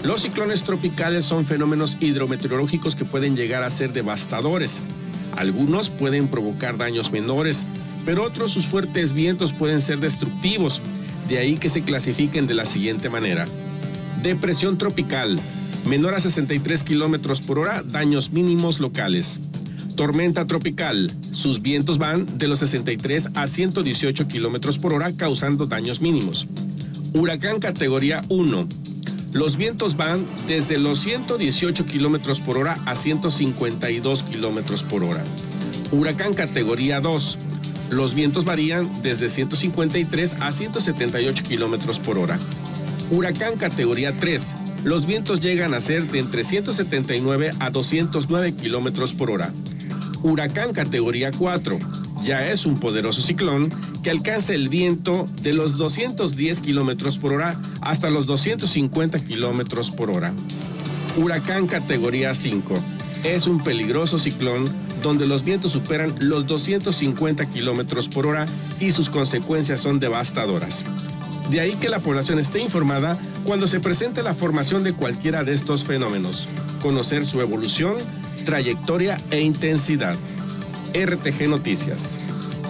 Los ciclones tropicales son fenómenos hidrometeorológicos que pueden llegar a ser devastadores. Algunos pueden provocar daños menores, pero otros sus fuertes vientos pueden ser destructivos. De ahí que se clasifiquen de la siguiente manera. Depresión tropical, menor a 63 kilómetros por hora, daños mínimos locales. Tormenta tropical, sus vientos van de los 63 a 118 kilómetros por hora, causando daños mínimos. Huracán categoría 1, los vientos van desde los 118 kilómetros por hora a 152 kilómetros por hora. Huracán categoría 2, los vientos varían desde 153 a 178 kilómetros por hora. Huracán categoría 3, los vientos llegan a ser de entre 179 a 209 kilómetros por hora. Huracán categoría 4, ya es un poderoso ciclón que alcanza el viento de los 210 kilómetros por hora hasta los 250 kilómetros por hora. Huracán categoría 5, es un peligroso ciclón donde los vientos superan los 250 kilómetros por hora y sus consecuencias son devastadoras. De ahí que la población esté informada cuando se presente la formación de cualquiera de estos fenómenos, conocer su evolución, trayectoria e intensidad. RTG Noticias.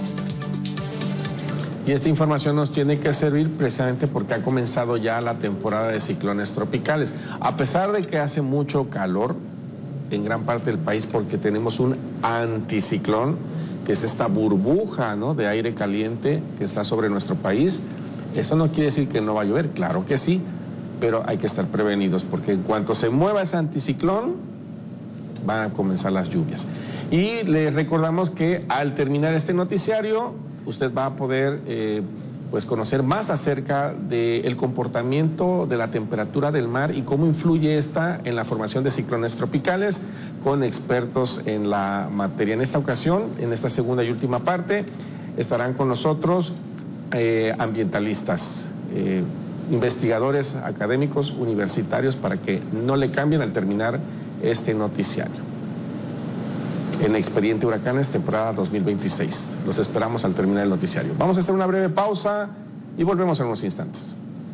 Y esta información nos tiene que servir precisamente porque ha comenzado ya la temporada de ciclones tropicales. A pesar de que hace mucho calor en gran parte del país porque tenemos un anticiclón, que es esta burbuja, ¿no?, de aire caliente que está sobre nuestro país. Eso no quiere decir que no va a llover, claro que sí, pero hay que estar prevenidos porque en cuanto se mueva ese anticiclón, van a comenzar las lluvias. Y les recordamos que al terminar este noticiario, usted va a poder conocer más acerca del comportamiento de la temperatura del mar y cómo influye esta en la formación de ciclones tropicales con expertos en la materia. En esta ocasión, en esta segunda y última parte, estarán con nosotros ambientalistas, investigadores académicos, universitarios, para que no le cambien al terminar este noticiario. En Expediente Huracanes, temporada 2026. Los esperamos al terminar el noticiario. Vamos a hacer una breve pausa y volvemos en unos instantes.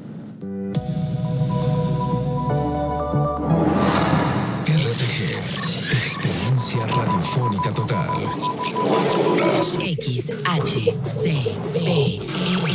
RTG, experiencia radiofónica total. 24 horas. XHCPL